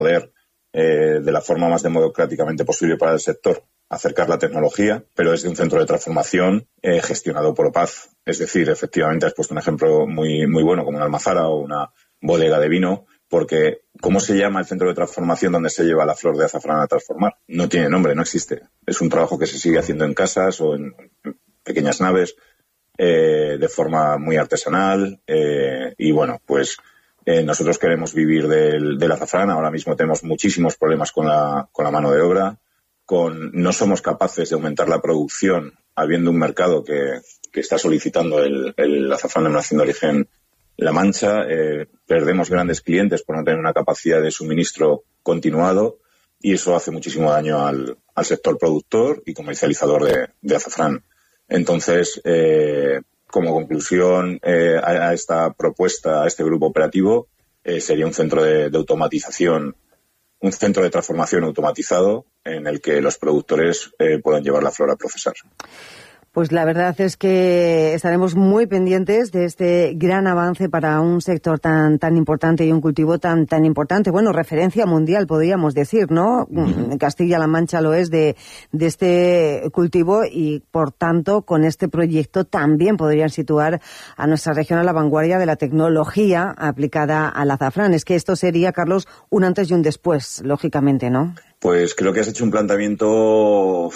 poder, de la forma más democráticamente posible para el sector, acercar la tecnología, pero desde un centro de transformación gestionado por Opaz. Es decir, efectivamente has puesto un ejemplo muy, muy bueno, como una almazara o una bodega de vino, porque ¿cómo se llama el centro de transformación donde se lleva la flor de azafrán a transformar? No tiene nombre, no existe. Es un trabajo que se sigue haciendo en casas o en pequeñas naves, de forma muy artesanal, y bueno, pues nosotros queremos vivir del azafrán. Ahora mismo tenemos muchísimos problemas con la mano de obra, no somos capaces de aumentar la producción habiendo un mercado que está solicitando el azafrán denominación de origen La Mancha. Perdemos grandes clientes por no tener una capacidad de suministro continuado, y eso hace muchísimo daño al sector productor y comercializador de azafrán. Entonces, como conclusión a esta propuesta, a este grupo operativo, sería un centro de automatización, un centro de transformación automatizado en el que los productores puedan llevar la flor a procesar. Pues la verdad es que estaremos muy pendientes de este gran avance para un sector tan importante y un cultivo tan importante. Bueno, referencia mundial, podríamos decir, ¿no? Castilla-La Mancha lo es de este cultivo, y, por tanto, con este proyecto también podrían situar a nuestra región a la vanguardia de la tecnología aplicada al azafrán. Es que esto sería, Carlos, un antes y un después, lógicamente, ¿no? Pues creo que has hecho un planteamiento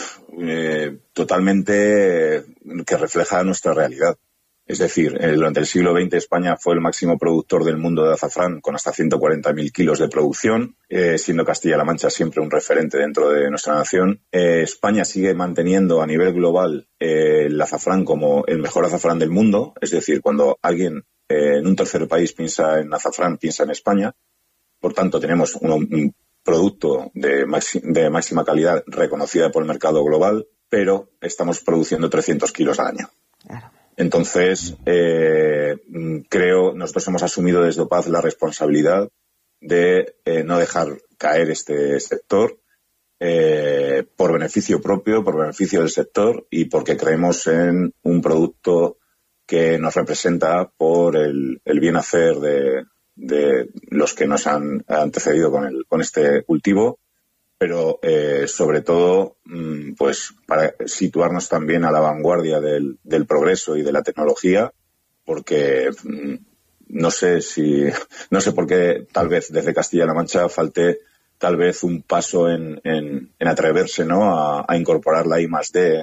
totalmente que refleja nuestra realidad. Es decir, durante el siglo XX España fue el máximo productor del mundo de azafrán, con hasta 140.000 kilos de producción, siendo Castilla-La Mancha siempre un referente dentro de nuestra nación. España sigue manteniendo a nivel global el azafrán como el mejor azafrán del mundo. Es decir, cuando alguien en un tercer país piensa en azafrán, piensa en España. Por tanto, tenemos un producto de máxima calidad reconocida por el mercado global, pero estamos produciendo 300 kilos al año. Claro. Entonces, nosotros hemos asumido desde Opaz la responsabilidad de no dejar caer este sector por beneficio propio, por beneficio del sector, y porque creemos en un producto que nos representa por el bien hacer de los que nos han antecedido con este cultivo, pero sobre todo pues para situarnos también a la vanguardia del progreso y de la tecnología, porque no sé por qué tal vez desde Castilla-La Mancha falte tal vez un paso en atreverse, ¿no?, a incorporar la I+D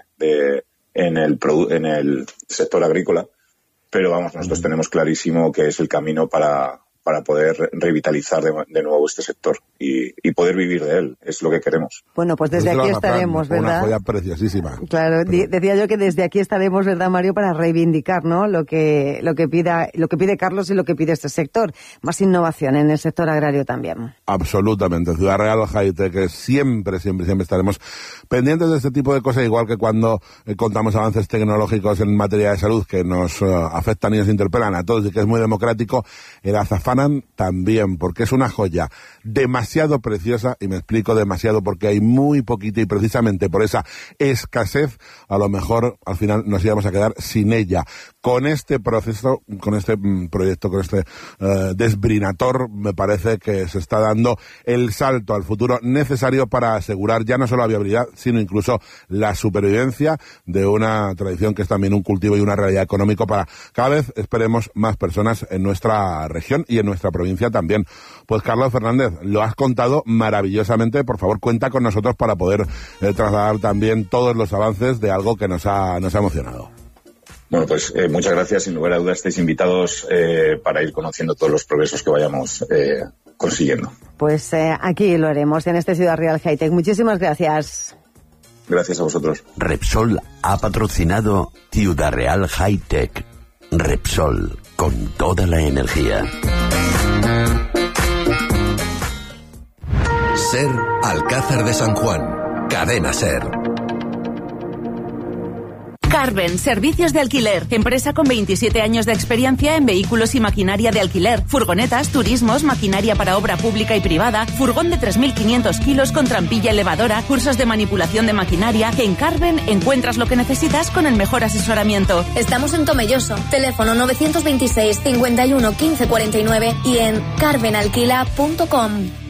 en el sector agrícola, pero vamos, nosotros tenemos clarísimo que es el camino para poder revitalizar de nuevo este sector y poder vivir de él. Es lo que queremos. Bueno, pues desde aquí estaremos, ¿verdad? Una joya preciosísima. Claro, decía yo que desde aquí estaremos, ¿verdad, Mario?, para reivindicar, ¿no?, lo que pide Carlos y lo que pide este sector. Más innovación en el sector agrario también. Absolutamente. Ciudad Real High Tech, siempre estaremos pendientes de este tipo de cosas, igual que cuando contamos avances tecnológicos en materia de salud que nos afectan y nos interpelan a todos, y que es muy democrático. El azafrán también, porque es una joya demasiado preciosa, y me explico, demasiado, porque hay muy poquito, y precisamente por esa escasez a lo mejor al final nos íbamos a quedar sin ella. Con este proceso, con este proyecto, con este desbrinator, me parece que se está dando el salto al futuro necesario para asegurar ya no solo la viabilidad, sino incluso la supervivencia de una tradición que es también un cultivo y una realidad económica para cada vez, esperemos, más personas en nuestra región y en nuestra provincia también. Pues Carlos Fernández, lo has contado maravillosamente. Por favor, cuenta con nosotros para poder trasladar también todos los avances de algo que nos ha emocionado. Bueno, pues muchas gracias. Sin lugar a dudas estáis invitados para ir conociendo todos los progresos que vayamos consiguiendo. Pues aquí lo haremos, en este Ciudad Real High Tech. Muchísimas gracias. Gracias a vosotros. Repsol ha patrocinado Ciudad Real High Tech. Repsol, con toda la energía. SER Alcázar de San Juan. Cadena SER. Carven, servicios de alquiler. Empresa con 27 años de experiencia en vehículos y maquinaria de alquiler. Furgonetas, turismos, maquinaria para obra pública y privada. Furgón de 3.500 kilos con trampilla elevadora. Cursos de manipulación de maquinaria. En Carven encuentras lo que necesitas con el mejor asesoramiento. Estamos en Tomelloso. Teléfono 926 51 15 49 y en carvenalquila.com.